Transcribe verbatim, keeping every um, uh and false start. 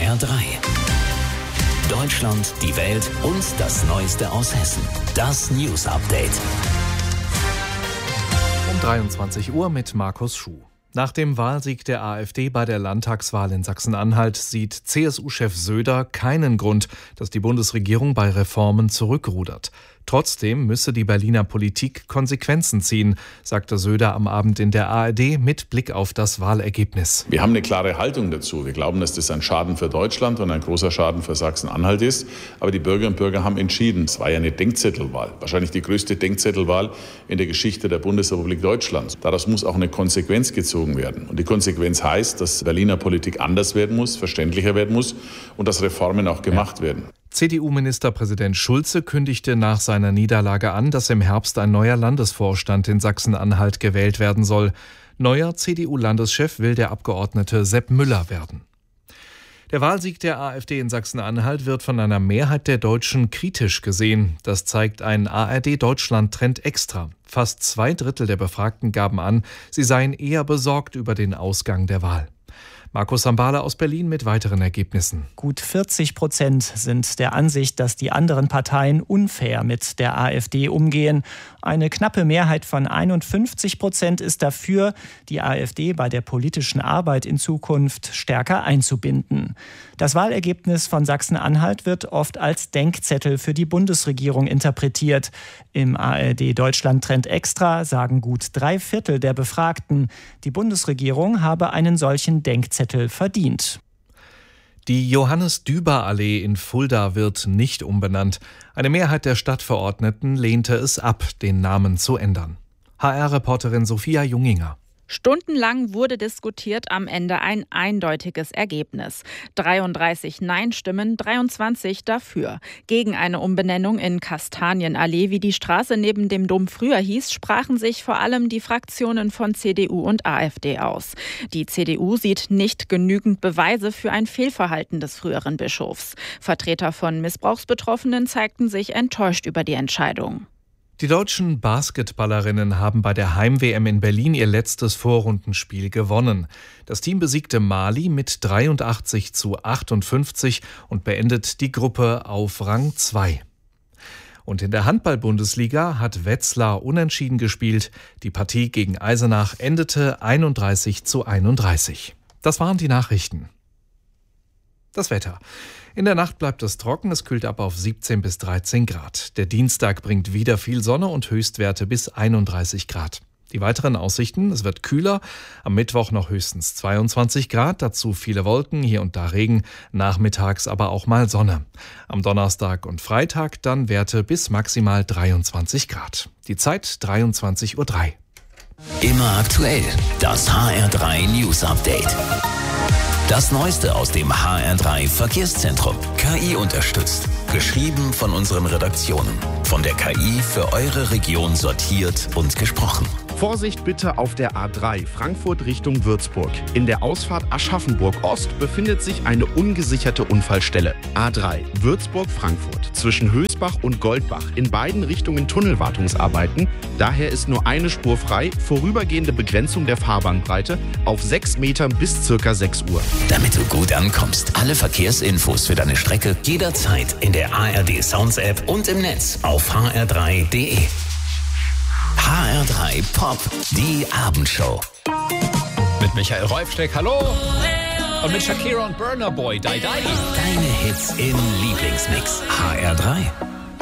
R drei. Deutschland, die Welt und das Neueste aus Hessen. Das News Update. Um dreiundzwanzig Uhr mit Markus Schuh. Nach dem Wahlsieg der AfD bei der Landtagswahl in Sachsen-Anhalt sieht C S U-Chef Söder keinen Grund, dass die Bundesregierung bei Reformen zurückrudert. Trotzdem müsse die Berliner Politik Konsequenzen ziehen, sagte Söder am Abend in der A R D mit Blick auf das Wahlergebnis. Wir haben eine klare Haltung dazu. Wir glauben, dass das ein Schaden für Deutschland und ein großer Schaden für Sachsen-Anhalt ist. Aber die Bürgerinnen und Bürger haben entschieden. Es war ja eine Denkzettelwahl, wahrscheinlich die größte Denkzettelwahl in der Geschichte der Bundesrepublik Deutschland. Daraus muss auch eine Konsequenz gezogen werden. Und die Konsequenz heißt, dass Berliner Politik anders werden muss, verständlicher werden muss und dass Reformen auch gemacht werden. C D U-Ministerpräsident Schulze kündigte nach seiner Niederlage an, dass im Herbst ein neuer Landesvorstand in Sachsen-Anhalt gewählt werden soll. Neuer C D U-Landeschef will der Abgeordnete Sepp Müller werden. Der Wahlsieg der AfD in Sachsen-Anhalt wird von einer Mehrheit der Deutschen kritisch gesehen. Das zeigt ein A R D-Deutschland-Trend extra. Fast zwei Drittel der Befragten gaben an, sie seien eher besorgt über den Ausgang der Wahl. Markus Sambale aus Berlin mit weiteren Ergebnissen. Gut vierzig Prozent sind der Ansicht, dass die anderen Parteien unfair mit der AfD umgehen. Eine knappe Mehrheit von einundfünfzig Prozent ist dafür, die AfD bei der politischen Arbeit in Zukunft stärker einzubinden. Das Wahlergebnis von Sachsen-Anhalt wird oft als Denkzettel für die Bundesregierung interpretiert. Im A R D-Deutschland-Trend extra sagen gut drei Viertel der Befragten, die Bundesregierung habe einen solchen Denkzettel verdient. Die Johannes-Düber-Allee in Fulda wird nicht umbenannt. Eine Mehrheit der Stadtverordneten lehnte es ab, den Namen zu ändern. H R-Reporterin Sophia Junginger. Stundenlang wurde diskutiert, am Ende ein eindeutiges Ergebnis. dreiunddreißig Nein-Stimmen, dreiundzwanzig dafür. Gegen eine Umbenennung in Kastanienallee, wie die Straße neben dem Dom früher hieß, sprachen sich vor allem die Fraktionen von C D U und AfD aus. Die C D U sieht nicht genügend Beweise für ein Fehlverhalten des früheren Bischofs. Vertreter von Missbrauchsbetroffenen zeigten sich enttäuscht über die Entscheidung. Die deutschen Basketballerinnen haben bei der Heim-W M in Berlin ihr letztes Vorrundenspiel gewonnen. Das Team besiegte Mali mit dreiundachtzig zu achtundfünfzig und beendet die Gruppe auf Rang zwei. Und in der Handball-Bundesliga hat Wetzlar unentschieden gespielt. Die Partie gegen Eisenach endete einunddreißig zu einunddreißig. Das waren die Nachrichten. Das Wetter. In der Nacht bleibt es trocken, es kühlt ab auf siebzehn bis dreizehn Grad. Der Dienstag bringt wieder viel Sonne und Höchstwerte bis einunddreißig Grad. Die weiteren Aussichten: Es wird kühler, am Mittwoch noch höchstens zweiundzwanzig Grad, dazu viele Wolken, hier und da Regen, nachmittags aber auch mal Sonne. Am Donnerstag und Freitag dann Werte bis maximal dreiundzwanzig Grad. Die Zeit dreiundzwanzig Uhr drei. Immer aktuell, das H R drei News Update. Das Neueste aus dem H R drei Verkehrszentrum. K I unterstützt. Geschrieben von unseren Redaktionen. Von der K I für eure Region sortiert und gesprochen. Vorsicht bitte auf der A drei, Frankfurt Richtung Würzburg. In der Ausfahrt Aschaffenburg Ost befindet sich eine ungesicherte Unfallstelle. A drei, Würzburg-Frankfurt. Zwischen Hösbach und Goldbach. In beiden Richtungen Tunnelwartungsarbeiten. Daher ist nur eine Spur frei. Vorübergehende Begrenzung der Fahrbahnbreite auf sechs Metern bis circa sechs Uhr. Damit du gut ankommst, alle Verkehrsinfos für deine Strecke jederzeit in der A R D Sounds App und im Netz auf h r drei punkt d e. H R drei Pop, die Abendshow. Mit Michael Räufsteck, hallo. Und mit Shakira und Burna Boy, die die. Deine Hits im Lieblingsmix. H R drei.